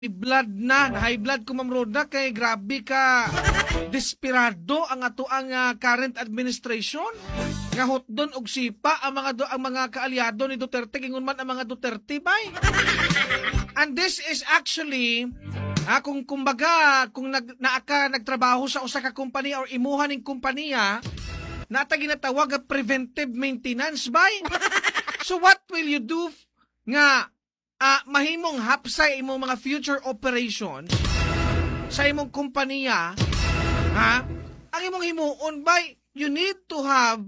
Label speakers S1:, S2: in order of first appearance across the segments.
S1: blood na, high blood ko Ma'am Roda, kay grabe ka desperado ang ato ang current administration. Nga hotdon og sipa ang mga kaalyado ni Duterte, ingon man ang mga Duterte bay. And this is actually kung kumbaga kung nagtrabaho sa usa ka kompanya or imuha ning kompanya nata ginatawag nga preventive maintenance bay. So what will you do nga mahimong hapsay imong mga future operations sa imong kompanya, ang imong himuon bay, you need to have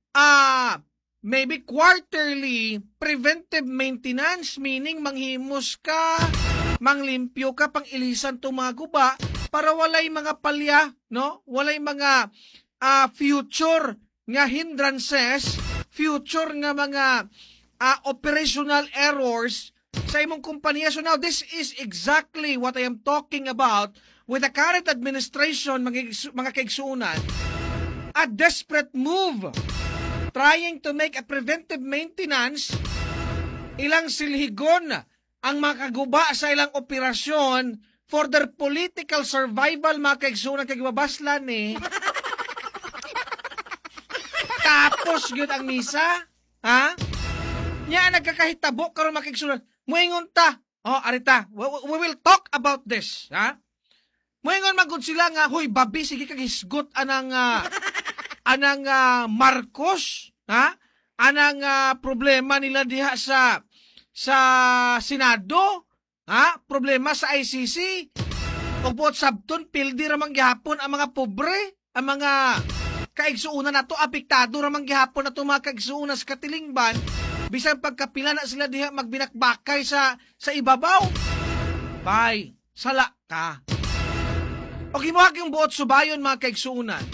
S1: maybe quarterly preventive maintenance, meaning manghimos ka, manglimpyo ka, pang ilisan itong mga guba para walay mga palya, no? Walay mga future nga hindrances, future nga mga operational errors sa imong kompanya. So now, this is exactly what I am talking about with the current administration, mga kaigsuunan. A desperate move, trying to make a preventive maintenance, ilang silhigon ang makaguba sa ilang operasyon for their political survival, mga kaigsuunan, kagibabaslan eh. Tapos yun ang misa, Nya nagkakahitabo karon mga kaigsuunan. Muingon ta. Arita, we will talk about this, Muingon magud sila nga, huy, babi, sige kagisgot anang Marcos, anang problema nila diha sa Senado, problema sa ICC. Ug buot sabton pildi ra man gihapon ang mga pobre, ang mga kaigsuunan nato, apektado ra man gihapon ato mga kaigsuunan sa katilingban. Bisan pagkapila na sila diha magbinakbakay sa ibabaw. Bay, sala ka. O gimuhag yung buot subayon mga kaigsuunan.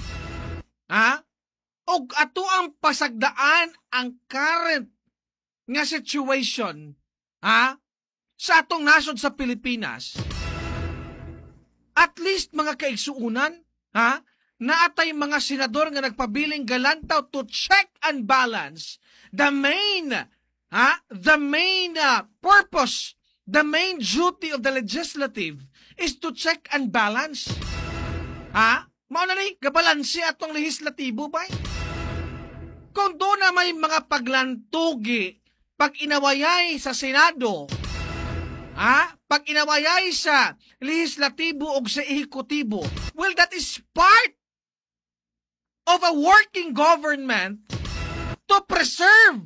S1: Og ato ang pasagdaan ang current nga situation, sa atong nasod sa Pilipinas. At least mga kaigsuunan, naatay mga senador nga nagpabiling galantaw to check and balance the main purpose, the main duty of the legislative is to check and balance. Mao na ni gabalanse atong legislatibo bay. Kung doon na may mga paglantugi, pag inawayay sa Senado, pag inawayay sa legislatibo o sa ehekutibo, well, that is part of a working government to preserve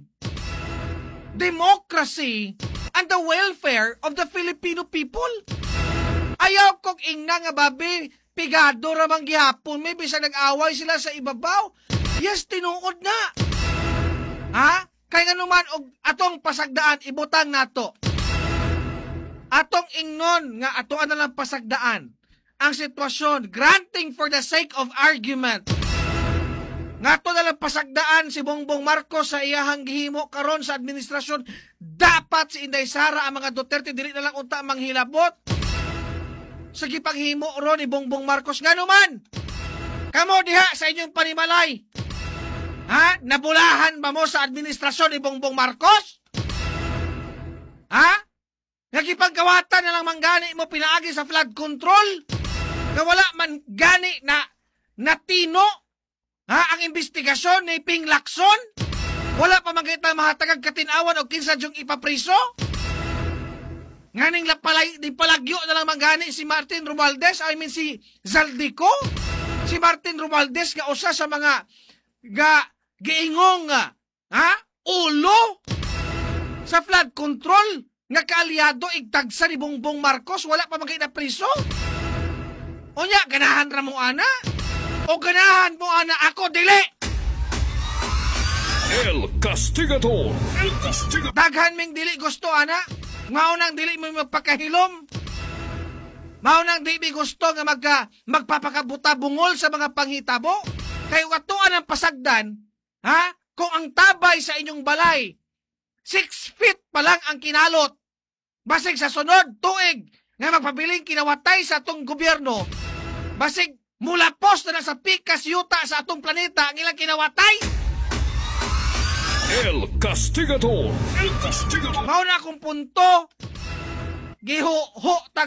S1: democracy and the welfare of the Filipino people. Ayaw kong ingna nga babi, pigado ramang gihapon, may bisang nag-away sila sa ibabaw. Yes, tinuod na. Kaya nga naman, atong pasagdaan, ibutang nato. Atong ingnon nga atoan na lang pasagdaan ang sitwasyon, granting for the sake of argument. Nga to na lang pasagdaan si Bongbong Marcos sa iyahang gihimo karon sa administrasyon, dapat si Inday Sara ang mga Duterte dili na lang unta manghilabot sa gipanghimo ron ni Bongbong Marcos. Nga naman, kamo diha sa inyong panimalay, nabulahan ba mo sa administrasyon ni Bongbong Marcos? Nagipagkawatan na lang manggani mo pinaagi sa flood control? Na wala man gani na natino ang investigasyon ni Ping Lacson? Wala pa magkita mahatagag katinawan o kinsa dyong ipapriso? Nganing palagyo na lang manggani si Martin Romualdez, si Zaldico? Si Martin Romualdez nga usa sa mga giingong ulo sa flood control nga kaalyado igtagsa ni Bongbong Marcos, wala pa magkita priso? O nya, ganahan ra mo ana? O ganahan mo ana ako, dili!
S2: El Castigador!
S1: Daghan ming dili gusto ana? Maunang dili mo magpakahilom? Maunang dili gusto nga magpapakabuta bungol sa mga panghitabo? Kayo katuan ang pasagdan, kung ang tabay sa inyong balay 6 feet pa lang ang kinalot, basig sa sunod tuig nga magpabiling kinawatay sa atong gobyerno, basig mulapos na sa pikas yuta sa atong planeta ang ilang kinawatay.
S2: El Castigador! El Castigador!
S1: Mao na akong punto, giho